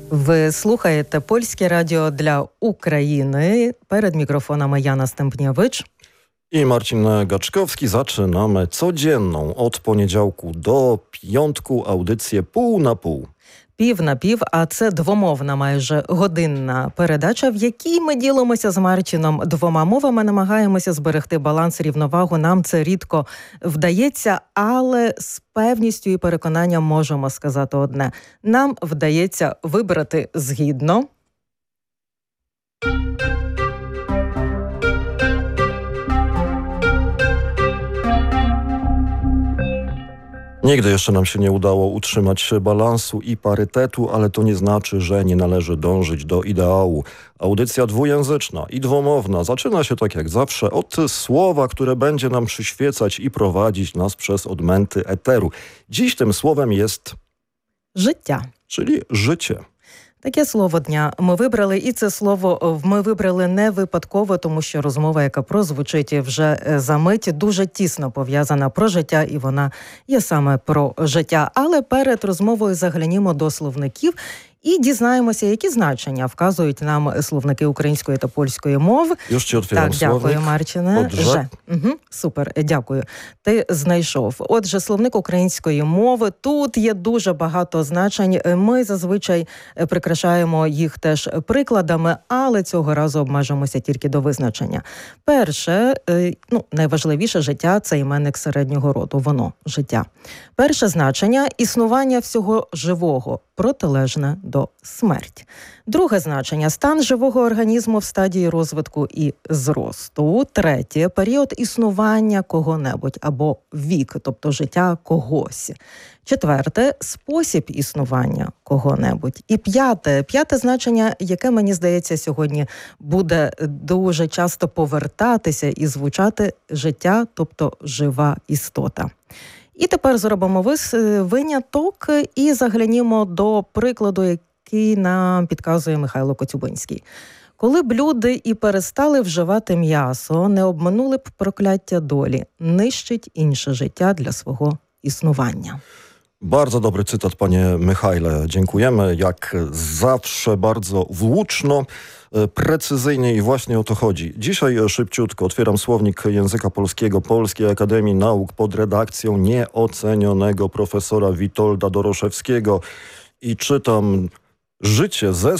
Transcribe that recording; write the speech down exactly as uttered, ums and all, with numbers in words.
Ви слухаєте Польське радіо для України. Перед мікрофонами Jana Stępniewicz i Marcin Gaczkowski. Zaczynamy codzienną od poniedziałku do piątku audycję pół na pół. Пів на пів, а це двомовна майже годинна передача, в якій ми ділимося з Марчином двома мовами, намагаємося зберегти баланс, рівновагу. Нам це рідко вдається, але з певністю і переконанням можемо сказати одне. Нам вдається вибрати згідно Nigdy jeszcze nam się nie udało utrzymać balansu i parytetu, ale to nie znaczy, że nie należy dążyć do ideału. Audycja dwujęzyczna i dwumowna zaczyna się tak jak zawsze od słowa, które będzie nam przyświecać i prowadzić nas przez odmęty eteru. Dziś tym słowem jest життя. czyli życie. Таке слово дня ми вибрали, і це слово ми вибрали не випадково, тому що розмова, яка прозвучить вже за мить, дуже тісно пов'язана про життя, і вона є саме про життя. Але перед розмовою заглянімо до словників і дізнаємося, які значення вказують нам словники української та польської мов. Już ci otwieram Так, дякую, słownik. Марчине. Отже. Же. Угу, супер, дякую. Ти знайшов. Отже, словник української мови. Тут є дуже багато значень. Ми зазвичай прикрашаємо їх теж прикладами, але цього разу обмежимося тільки до визначення. Перше, ну, найважливіше життя – це іменник середнього роду. Воно – життя. Перше значення – існування всього живого, протилежне до смерть. Друге значення – стан живого організму в стадії розвитку і зросту. Третє – період існування кого-небудь або вік, тобто життя когось. Четверте – спосіб існування кого-небудь. І п'яте, п'яте значення, яке, мені здається, сьогодні буде дуже часто повертатися і звучати – життя, тобто жива істота. І тепер зробимо виняток і заглянімо до прикладу, який нам підказує Михайло Коцюбинський. Коли б люди і перестали вживати м'ясо, не обминули б прокляття долі, нищить інше життя для свого існування. Bardzo dobry cytat, panie Michale. Dziękujemy. Jak zawsze bardzo włóczno, precyzyjnie i właśnie o to chodzi. Dzisiaj szybciutko otwieram słownik języka polskiego Polskiej Akademii Nauk pod redakcją nieocenionego profesora Witolda Doroszewskiego i czytam: życie ze